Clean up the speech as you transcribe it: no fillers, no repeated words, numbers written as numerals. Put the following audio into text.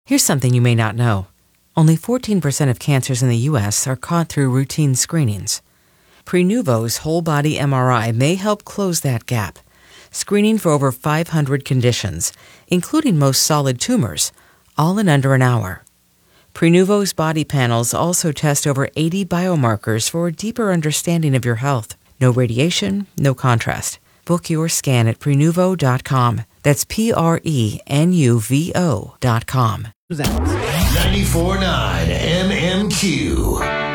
Here's something you may not know. Only 14% of cancers in the U.S. are caught through routine screenings. Prenuvo's whole-body MRI may help close that gap, screening for over 500 conditions, including most solid tumors, all in under an hour. Prenuvo's body panels also test over 80 biomarkers for a deeper understanding of your health. No radiation, no contrast. Book your scan at Prenuvo.com. That's Prenuvo.com. 94.9 MMQ.